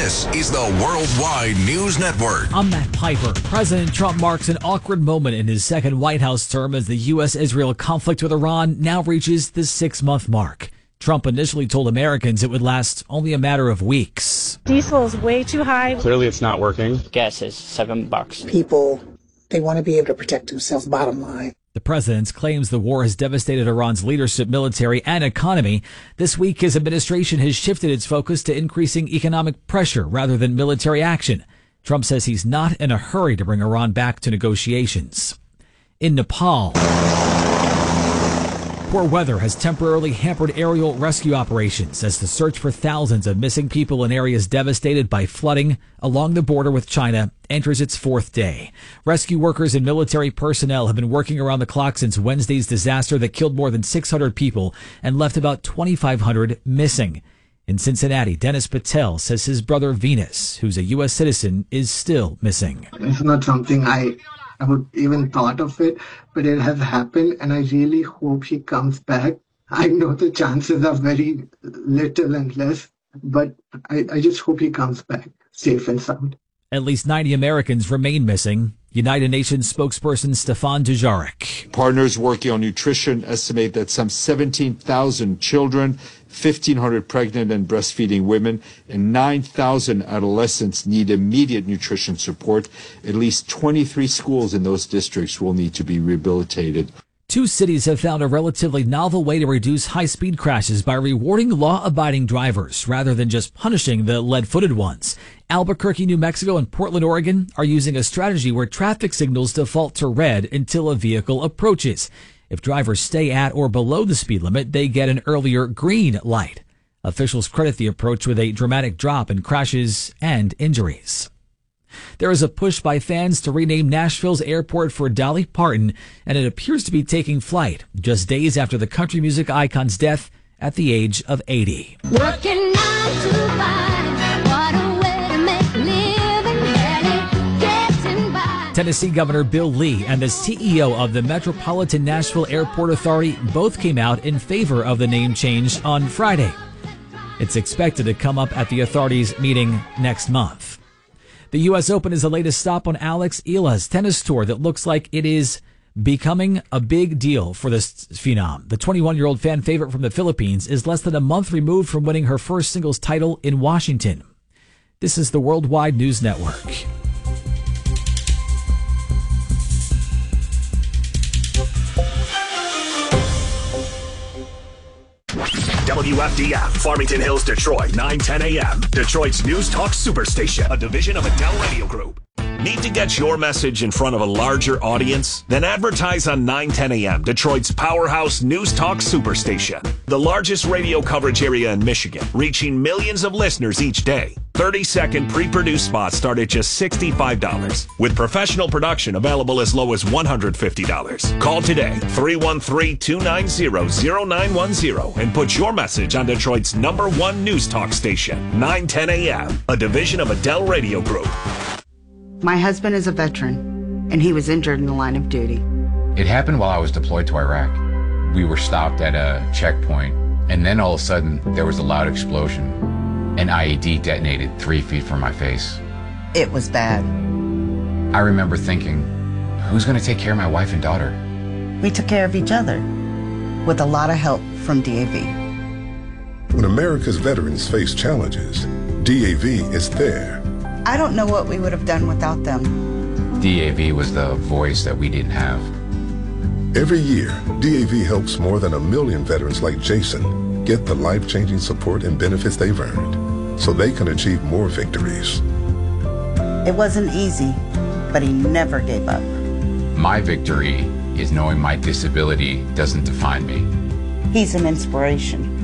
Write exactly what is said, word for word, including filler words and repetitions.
This is the Worldwide News Network. I'm Matt Piper. President Trump marks an awkward moment in his second White House term as the U S Israel conflict with Iran now reaches the six-month mark. Trump initially told Americans it would last only a matter of weeks. Diesel is way too high. Clearly it's not working. Gas is seven bucks. People, they want to be able to protect themselves, bottom line. The president claims the war has devastated Iran's leadership, military, and economy. This week, his administration has shifted its focus to increasing economic pressure rather than military action. Trump says he's not in a hurry to bring Iran back to negotiations. In Nepal, poor weather has temporarily hampered aerial rescue operations as the search for thousands of missing people in areas devastated by flooding along the border with China enters its fourth day. Rescue workers and military personnel have been working around the clock since Wednesday's disaster that killed more than six hundred people and left about twenty-five hundred missing. In Cincinnati, Dennis Patel says his brother Venus, who's a U S citizen, is still missing. It's not something I, I would even thought of it, but it has happened, and I really hope he comes back. I know the chances are very little and less, but I, I just hope he comes back safe and sound. At least ninety Americans remain missing. United Nations spokesperson Stefan Dujarric. Partners working on nutrition estimate that some seventeen thousand children, fifteen hundred pregnant and breastfeeding women, and nine thousand adolescents need immediate nutrition support. At least twenty-three schools in those districts will need to be rehabilitated. Two cities have found a relatively novel way to reduce high-speed crashes by rewarding law-abiding drivers rather than just punishing the lead-footed ones. Albuquerque, New Mexico, and Portland, Oregon are using a strategy where traffic signals default to red until a vehicle approaches. If drivers stay at or below the speed limit, they get an earlier green light. Officials credit the approach with a dramatic drop in crashes and injuries. There is a push by fans to rename Nashville's airport for Dolly Parton, and it appears to be taking flight just days after the country music icon's death at the age of eighty. Working nine to five, what a way to make a living, barely getting by. Tennessee Governor Bill Lee and the C E O of the Metropolitan Nashville Airport Authority both came out in favor of the name change on Friday. It's expected to come up at the authority's meeting next month. The U S Open is the latest stop on Alex Ila's tennis tour that looks like it is becoming a big deal for this phenom. The twenty-one-year-old fan favorite from the Philippines is less than a month removed from winning her first singles title in Washington. This is the Worldwide News Network. W F D F, Farmington Hills, Detroit, nine ten a.m. Detroit's News Talk Superstation, a division of Adele Radio Group. Need to get your message in front of a larger audience? Then advertise on nine ten a.m., Detroit's powerhouse News Talk Superstation. The largest radio coverage area in Michigan, reaching millions of listeners each day. thirty-second pre-produced spots start at just sixty-five dollars, with professional production available as low as one hundred fifty dollars. Call today, three one three, two nine zero, zero nine one zero, and put your message on Detroit's number one news talk station, nine ten a.m., a division of Adele Radio Group. My husband is a veteran, and he was injured in the line of duty. It happened while I was deployed to Iraq. We were stopped at a checkpoint, and then all of a sudden, there was a loud explosion. An I E D detonated three feet from my face. It was bad. I remember thinking, who's going to take care of my wife and daughter? We took care of each other, with a lot of help from D A V. When America's veterans face challenges, D A V is there. I don't know what we would have done without them. D A V was the voice that we didn't have. Every year, D A V helps more than a million veterans like Jason get the life-changing support and benefits they've earned so they can achieve more victories. It wasn't easy, but he never gave up. My victory is knowing my disability doesn't define me. He's an inspiration.